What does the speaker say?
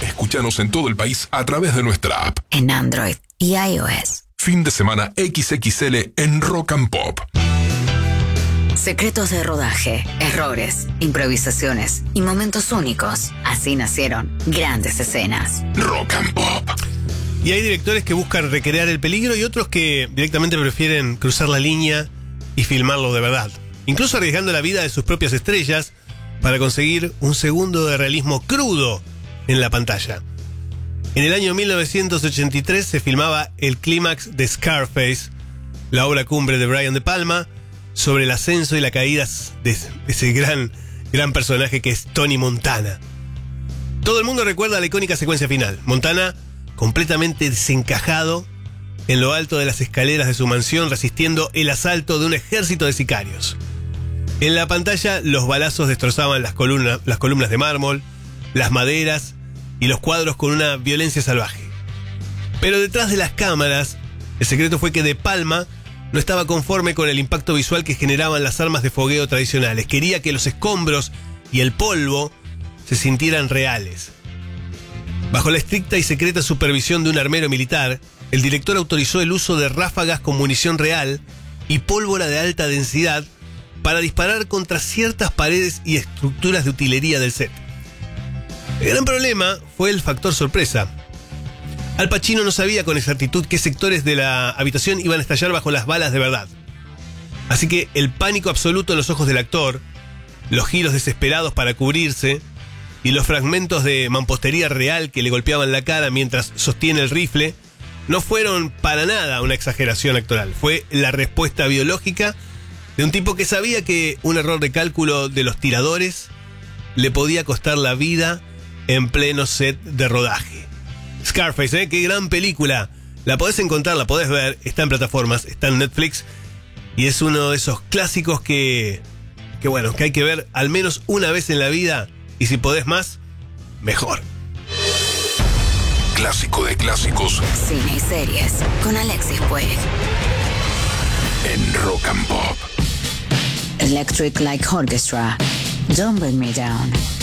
escúchanos en todo el país a través de nuestra app. En Android y iOS. Fin de semana XXL en Rock and Pop. Secretos de rodaje, errores, improvisaciones y momentos únicos. Así nacieron grandes escenas. Rock and Pop. Y hay directores que buscan recrear el peligro y otros que directamente prefieren cruzar la línea y filmarlo de verdad. Incluso arriesgando la vida de sus propias estrellas para conseguir un segundo de realismo crudo en la pantalla. En el año 1983 se filmaba el clímax de Scarface, la obra cumbre de Brian De Palma, sobre el ascenso y la caída de ese gran personaje que es Tony Montana. Todo el mundo recuerda la icónica secuencia final. Montana completamente desencajado en lo alto de las escaleras de su mansión, resistiendo el asalto de un ejército de sicarios. En la pantalla los balazos destrozaban las columnas de mármol, las maderas y los cuadros con una violencia salvaje. Pero detrás de las cámaras, el secreto fue que De Palma no estaba conforme con el impacto visual que generaban las armas de fogueo tradicionales. Quería que los escombros y el polvo se sintieran reales. Bajo la estricta y secreta supervisión de un armero militar, el director autorizó el uso de ráfagas con munición real y pólvora de alta densidad para disparar contra ciertas paredes y estructuras de utilería del set. El gran problema fue el factor sorpresa. Al Pacino no sabía con exactitud qué sectores de la habitación iban a estallar bajo las balas de verdad. Así que el pánico absoluto en los ojos del actor, los giros desesperados para cubrirse y los fragmentos de mampostería real que le golpeaban la cara mientras sostiene el rifle no fueron para nada una exageración actoral. Fue la respuesta biológica de un tipo que sabía que un error de cálculo de los tiradores le podía costar la vida en pleno set de rodaje. Scarface, qué gran película. La podés encontrar, la podés ver, está en plataformas, está en Netflix y es uno de esos clásicos que hay que ver al menos una vez en la vida y si podés más, mejor. Clásico de clásicos. Cine y series con Alexis Puig. En Rock and Pop. Electric Light Orchestra. Don't Bring Me Down.